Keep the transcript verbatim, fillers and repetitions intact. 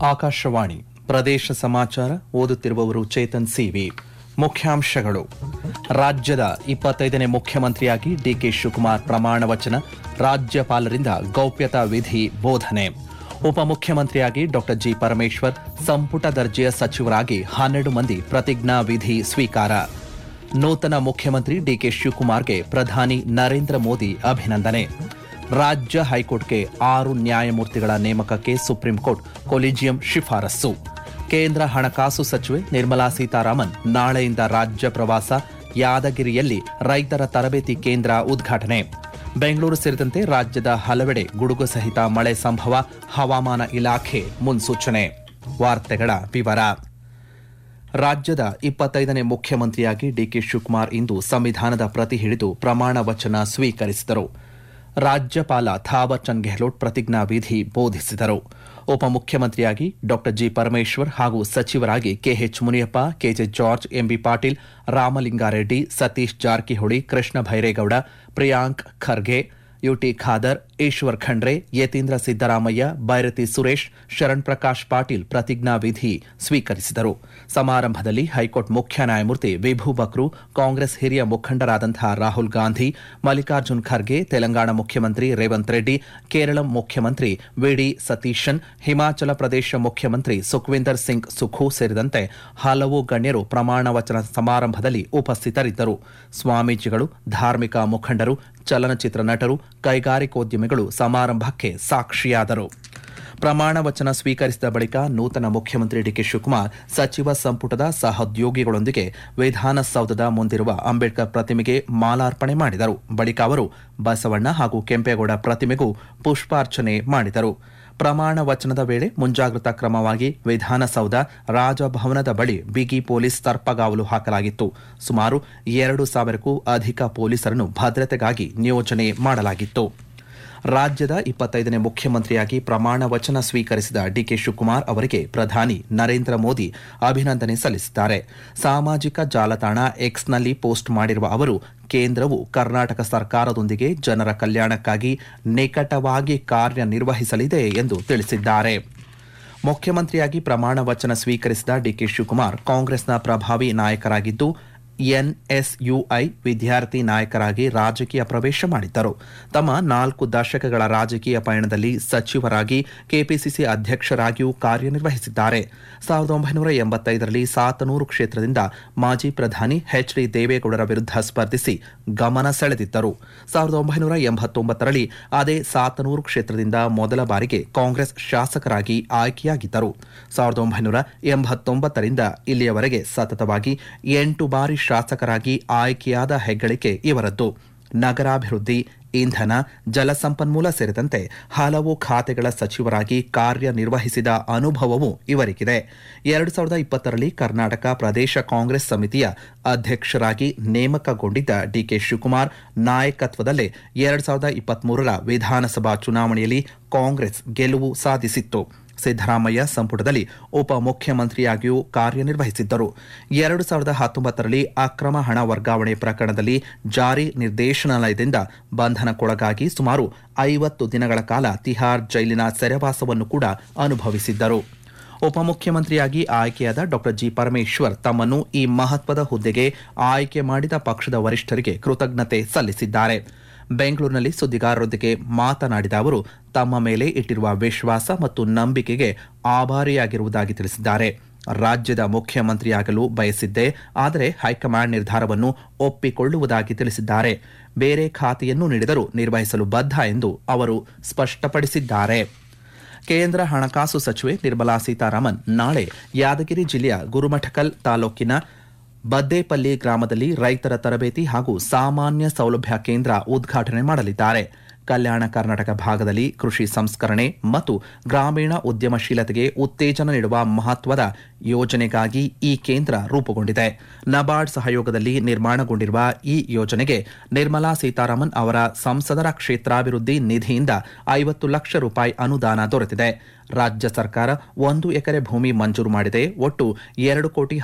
ಆಕಾಶವಾಣಿ ಪ್ರದೇಶ ಸಮಾಚಾರ ಓದುತ್ತಿರುವವರು ಚೇತನ್ ಸಿವಿ. ಮುಖ್ಯಾಂಶಗಳು: ರಾಜ್ಯದ ಇಪ್ಪತ್ತೈದನೇ ಮುಖ್ಯಮಂತ್ರಿಯಾಗಿ ಡಿಕೆ ಶಿವಕುಮಾರ್ ಪ್ರಮಾಣ ವಚನ, ರಾಜ್ಯಪಾಲರಿಂದ ಗೌಪ್ಯತಾ ವಿಧಿ ಬೋಧನೆ. ಉಪಮುಖ್ಯಮಂತ್ರಿಯಾಗಿ ಡಾ ಜಿ ಪರಮೇಶ್ವರ್, ಸಂಪುಟ ದರ್ಜೆಯ ಸಚಿವರಾಗಿ ಹನ್ನೆರಡು ಮಂದಿ ಪ್ರತಿಜ್ಞಾ ವಿಧಿ ಸ್ವೀಕಾರ. ನೂತನ ಮುಖ್ಯಮಂತ್ರಿ ಡಿಕೆ ಶಿವಕುಮಾರ್ಗೆ ಪ್ರಧಾನಿ ನರೇಂದ್ರ ಮೋದಿ ಅಭಿನಂದನೆ. ರಾಜ್ಯ ಹೈಕೋರ್ಟ್ಗೆ ಆರು ನ್ಯಾಯಮೂರ್ತಿಗಳ ನೇಮಕಕ್ಕೆ ಸುಪ್ರೀಂಕೋರ್ಟ್ ಕೊಲಿಜಿಯಂ ಶಿಫಾರಸ್ಸು. ಕೇಂದ್ರ ಹಣಕಾಸು ಸಚಿವೆ ನಿರ್ಮಲಾ ಸೀತಾರಾಮನ್ ನಾಳೆಯಿಂದ ರಾಜ್ಯ ಪ್ರವಾಸ, ಯಾದಗಿರಿಯಲ್ಲಿ ರೈತರ ತರಬೇತಿ ಕೇಂದ್ರ ಉದ್ಘಾಟನೆ. ಬೆಂಗಳೂರು ಸೇರಿದಂತೆ ರಾಜ್ಯದ ಹಲವೆಡೆ ಗುಡುಗು ಸಹಿತ ಮಳೆ ಸಂಭವ, ಹವಾಮಾನ ಇಲಾಖೆ ಮುನ್ಸೂಚನೆ. ವಾರ್ತೆಗಳ ವಿವರ. ರಾಜ್ಯದ ಇಪ್ಪತ್ತೈದನೇ ಮುಖ್ಯಮಂತ್ರಿಯಾಗಿ ಡಿಕೆ ಶಿವಕುಮಾರ್ ಇಂದು ಸಂವಿಧಾನದ ಪ್ರತಿ ಹಿಡಿದು ಪ್ರಮಾಣ ವಚನ ಸ್ವೀಕರಿಸಿದರು. ರಾಜ್ಯಪಾಲ ಥಾವರ್ ಚಂದ್ ಗೆಹ್ಲೋಟ್ ಪ್ರತಿಜ್ಞಾ ವಿಧಿ ಬೋಧಿಸಿದರು. ಉಪಮುಖ್ಯಮಂತ್ರಿಯಾಗಿ ಡಾ ಜಿ ಪರಮೇಶ್ವರ್ ಹಾಗೂ ಸಚಿವರಾಗಿ K H Muniyappa, K J George, MB Patil, Ramalinga Reddy, Satish Jarkiholi, Krishna Byregowda, Priyank Kharge, UT Khader, Eshwar Khandre, Yathindra Siddaramaiah, Byrathi Suresh, Sharan Prakash Patil ಪ್ರತಿಜ್ಞಾ ವಿಧಿ ಸ್ವೀಕರಿಸಿದರು. ಸಮಾರಂಭದಲ್ಲಿ ಹೈಕೋರ್ಟ್ ಮುಖ್ಯ ನ್ಯಾಯಮೂರ್ತಿ ವಿಭು ಬಕ್ರು, ಕಾಂಗ್ರೆಸ್ ಹಿರಿಯ ಮುಖಂಡರಾದಂತಹ ರಾಹುಲ್ ಗಾಂಧಿ, ಮಲ್ಲಿಕಾರ್ಜುನ್ ಖರ್ಗೆ, ತೆಲಂಗಾಣ ಮುಖ್ಯಮಂತ್ರಿ ರೇವಂತ್ ರೆಡ್ಡಿ, ಕೇರಳ ಮುಖ್ಯಮಂತ್ರಿ ವಿಡಿ ಸತೀಶನ್, ಹಿಮಾಚಲ ಪ್ರದೇಶ ಮುಖ್ಯಮಂತ್ರಿ ಸುಖ್ವಿಂದರ್ ಸಿಂಗ್ ಸುಖು ಸೇರಿದಂತೆ ಹಲವು ಗಣ್ಯರು ಪ್ರಮಾಣ ವಚನ ಸಮಾರಂಭದಲ್ಲಿ ಉಪಸ್ಥಿತರಿದ್ದರು. ಸ್ವಾಮೀಜಿಗಳು, ಧಾರ್ಮಿಕ ಮುಖಂಡರು, ಚಲನಚಿತ್ರ ನಟರು, ಕೈಗಾರಿಕೋದ್ಯಮಿಗಳು ಸಮಾರಂಭಕ್ಕೆ ಸಾಕ್ಷಿಯಾದರು. ಪ್ರಮಾಣ ವಚನ ಸ್ವೀಕರಿಸಿದ ಬಳಿಕ ನೂತನ ಮುಖ್ಯಮಂತ್ರಿ ಡಿಕೆ ಶಿವಕುಮಾರ್ ಸಚಿವ ಸಂಪುಟದ ಸಹೋದ್ಯೋಗಿಗಳೊಂದಿಗೆ ವಿಧಾನಸೌಧದ ಮುಂದಿರುವ ಅಂಬೇಡ್ಕರ್ ಪ್ರತಿಮೆಗೆ ಮಾಲಾರ್ಪಣೆ ಮಾಡಿದರು. ಬಳಿಕ ಅವರು ಬಸವಣ್ಣ ಹಾಗೂ ಕೆಂಪೇಗೌಡ ಪ್ರತಿಮೆಗೂ ಪುಷ್ಪಾರ್ಚನೆ ಮಾಡಿದರು. ಪ್ರಮಾಣ ವಚನದ ವೇಳೆ ಮುಂಜಾಗ್ರತಾ ಕ್ರಮವಾಗಿ ವಿಧಾನಸೌಧ, ರಾಜಭವನದ ಬಳಿ ಬಿಗಿ ಪೊಲೀಸ್ ತರ್ಪಗಾವಲು ಹಾಕಲಾಗಿತ್ತು. ಸುಮಾರು ಎರಡು ಸಾವಿರಕ್ಕೂ ಅಧಿಕ ಪೊಲೀಸರನ್ನು ಭದ್ರತೆಗಾಗಿ ನಿಯೋಜನೆ ಮಾಡಲಾಗಿತ್ತು. ರಾಜ್ಯದ ಇಪ್ಪತ್ತೈದನೇ ಮುಖ್ಯಮಂತ್ರಿಯಾಗಿ ಪ್ರಮಾಣ ವಚನ ಸ್ವೀಕರಿಸಿದ ಡಿಕೆ ಶಿವಕುಮಾರ್ ಅವರಿಗೆ ಪ್ರಧಾನಿ ನರೇಂದ್ರ ಮೋದಿ ಅಭಿನಂದನೆ ಸಲ್ಲಿಸಿದ್ದಾರೆ. ಸಾಮಾಜಿಕ ಜಾಲತಾಣ ಎಕ್ಸ್ನಲ್ಲಿ ಪೋಸ್ಟ್ ಮಾಡಿರುವ ಅವರು, ಕೇಂದ್ರವು ಕರ್ನಾಟಕ ಸರ್ಕಾರದೊಂದಿಗೆ ಜನರ ಕಲ್ಯಾಣಕ್ಕಾಗಿ ನಿಕಟವಾಗಿ ಕಾರ್ಯನಿರ್ವಹಿಸಲಿದೆ ಎಂದು ತಿಳಿಸಿದ್ದಾರೆ. ಮುಖ್ಯಮಂತ್ರಿಯಾಗಿ ಪ್ರಮಾಣ ವಚನ ಸ್ವೀಕರಿಸಿದ ಡಿಕೆ ಶಿವಕುಮಾರ್ ಕಾಂಗ್ರೆಸ್ನ ಪ್ರಭಾವಿ ನಾಯಕರಾಗಿದ್ದು, ಎನ್ಎಸ್ಯುಐ ವಿದ್ಯಾರ್ಥಿ ನಾಯಕರಾಗಿ ರಾಜಕೀಯ ಪ್ರವೇಶ ಮಾಡಿದ್ದರು. ತಮ್ಮ ನಾಲ್ಕು ದಶಕಗಳ ರಾಜಕೀಯ ಪಯಣದಲ್ಲಿ ಸಚಿವರಾಗಿ, ಕೆಪಿಸಿಸಿ ಅಧ್ಯಕ್ಷರಾಗಿಯೂ ಕಾರ್ಯನಿರ್ವಹಿಸಿದ್ದಾರೆ. ಸಾವಿರದ ಒಂಬೈನೂರ ಎಂಬತ್ತೈದರಲ್ಲಿ ಸಾತನೂರು ಕ್ಷೇತ್ರದಿಂದ ಮಾಜಿ ಪ್ರಧಾನಿ ಎಚ್ ಡಿ ದೇವೇಗೌಡರ ವಿರುದ್ಧ ಸ್ಪರ್ಧಿಸಿ ಗಮನ ಸೆಳೆದಿದ್ದರು. ಸಾವಿರದ ಒಂಬೈನೂರ ಎಂಬತ್ತೊಂಬತ್ತರಲ್ಲಿ ಅದೇ ಸಾತನೂರು ಕ್ಷೇತ್ರದಿಂದ ಮೊದಲ ಬಾರಿಗೆ ಕಾಂಗ್ರೆಸ್ ಶಾಸಕರಾಗಿ ಆಯ್ಕೆಯಾಗಿದ್ದರು. ಸಾವಿರದ ಒಂಬೈನೂರ ಎಂಬತ್ತೊಂಬತ್ತರಿಂದ ಇಲ್ಲಿಯವರೆಗೆ ಸತತವಾಗಿ ಎಂಟು ಬಾರಿ ಶಾಸಕರಾಗಿ ಆಯ್ಕೆಯಾದ ಹೆಗ್ಗಳಿಕೆ ಇವರದ್ದು. ನಗರಾಭಿವೃದ್ಧಿ, ಇಂಧನ, ಜಲಸಂಪನ್ಮೂಲ ಸೇರಿದಂತೆ ಹಲವು ಖಾತೆಗಳ ಸಚಿವರಾಗಿ ಕಾರ್ಯನಿರ್ವಹಿಸಿದ ಅನುಭವವೂ ಇವರಿಗಿದೆ. ಎರಡು ಸಾವಿರದ ಇಪ್ಪತ್ತರಲ್ಲಿ ಕರ್ನಾಟಕ ಪ್ರದೇಶ ಕಾಂಗ್ರೆಸ್ ಸಮಿತಿಯ ಅಧ್ಯಕ್ಷರಾಗಿ ನೇಮಕಗೊಂಡಿದ್ದ ಡಿಕೆ ಶಿವಕುಮಾರ್ ನಾಯಕತ್ವದಲ್ಲೇ ಎರಡು ಸಾವಿರದ ಇಪ್ಪತ್ಮೂರರ ವಿಧಾನಸಭಾ ಚುನಾವಣೆಯಲ್ಲಿ ಕಾಂಗ್ರೆಸ್ ಗೆಲುವು ಸಾಧಿಸಿತ್ತು. ಸಿದ್ದರಾಮಯ್ಯ ಸಂಪುಟದಲ್ಲಿ ಉಪಮುಖ್ಯಮಂತ್ರಿಯಾಗಿಯೂ ಕಾರ್ಯನಿರ್ವಹಿಸಿದ್ದರು. ಎರಡು ಸಾವಿರದ ಹತ್ತೊಂಬತ್ತರಲ್ಲಿ ಅಕ್ರಮ ಹಣ ವರ್ಗಾವಣೆ ಪ್ರಕರಣದಲ್ಲಿ ಜಾರಿ ನಿರ್ದೇಶನಾಲಯದಿಂದ ಬಂಧನಕ್ಕೊಳಗಾಗಿ ಸುಮಾರು ಐವತ್ತು ದಿನಗಳ ಕಾಲ ತಿಹಾರ್ ಜೈಲಿನ ಸೆರೆವಾಸವನ್ನು ಕೂಡ ಅನುಭವಿಸಿದ್ದರು. ಉಪಮುಖ್ಯಮಂತ್ರಿಯಾಗಿ ಆಯ್ಕೆಯಾದ ಡಾ ಜಿ ಪರಮೇಶ್ವರ್ ತಮ್ಮನ್ನು ಈ ಮಹತ್ವದ ಹುದ್ದೆಗೆ ಆಯ್ಕೆ ಮಾಡಿದ ಪಕ್ಷದ ವರಿಷ್ಠರಿಗೆ ಕೃತಜ್ಞತೆ ಸಲ್ಲಿಸಿದ್ದಾರೆ. ಬೆಂಗಳೂರಿನಲ್ಲಿ ಸುದ್ದಿಗಾರರೊಂದಿಗೆ ಮಾತನಾಡಿದ ಅವರು, ತಮ್ಮ ಮೇಲೆ ಇಟ್ಟಿರುವ ವಿಶ್ವಾಸ ಮತ್ತು ನಂಬಿಕೆಗೆ ಆಭಾರಿಯಾಗಿರುವುದಾಗಿ ತಿಳಿಸಿದ್ದಾರೆ. ರಾಜ್ಯದ ಮುಖ್ಯಮಂತ್ರಿಯಾಗಲು ಬಯಸಿದ್ದೆ, ಆದರೆ ಹೈಕಮಾಂಡ್ ನಿರ್ಧಾರವನ್ನು ಒಪ್ಪಿಕೊಳ್ಳುವುದಾಗಿ ತಿಳಿಸಿದ್ದಾರೆ. ಬೇರೆ ಖಾತೆಯನ್ನು ನೀಡಿದರೂ ನಿರ್ವಹಿಸಲು ಬದ್ಧ ಎಂದು ಅವರು ಸ್ಪಷ್ಟಪಡಿಸಿದ್ದಾರೆ. ಕೇಂದ್ರ ಹಣಕಾಸು ಸಚಿವೆ ನಿರ್ಮಲಾ ಸೀತಾರಾಮನ್ ನಾಳೆ ಯಾದಗಿರಿ ಜಿಲ್ಲೆಯ ಗುರುಮಠಕಲ್ ತಾಲೂಕಿನ ಬದ್ದೇಪಲ್ಲಿ ಗ್ರಾಮದಲ್ಲಿ ರೈತರ ತರಬೇತಿ ಹಾಗೂ ಸಾಮಾನ್ಯ ಸೌಲಭ್ಯ ಕೇಂದ್ರ ಉದ್ಘಾಟನೆ ಮಾಡಲಿದ್ದಾರೆ. ಕಲ್ಯಾಣ ಕರ್ನಾಟಕ ಭಾಗದಲ್ಲಿ ಕೃಷಿ ಸಂಸ್ಕರಣೆ ಮತ್ತು ಗ್ರಾಮೀಣ ಉದ್ಯಮಶೀಲತೆಗೆ ಉತ್ತೇಜನ ನೀಡುವ ಮಹತ್ವದ ಯೋಜನೆಗಾಗಿ ಈ ಕೇಂದ್ರ ರೂಪುಗೊಂಡಿದೆ. ನಬಾರ್ಡ್ ಸಹಯೋಗದಲ್ಲಿ ನಿರ್ಮಾಣಗೊಂಡಿರುವ ಈ ಯೋಜನೆಗೆ ನಿರ್ಮಲಾ ಸೀತಾರಾಮನ್ ಅವರ ಸಂಸದರ ಕ್ಷೇತ್ರಾಭಿವೃದ್ಧಿ ನಿಧಿಯಿಂದ ಐವತ್ತು ಲಕ್ಷ ರೂಪಾಯಿ ಅನುದಾನ ದೊರೆತಿದೆ. ರಾಜ್ಯ ಸರ್ಕಾರ ಒಂದು ಎಕರೆ ಭೂಮಿ ಮಂಜೂರು ಮಾಡಿದೆ. ಒಟ್ಟು ಎರಡು ಕೋಟಿ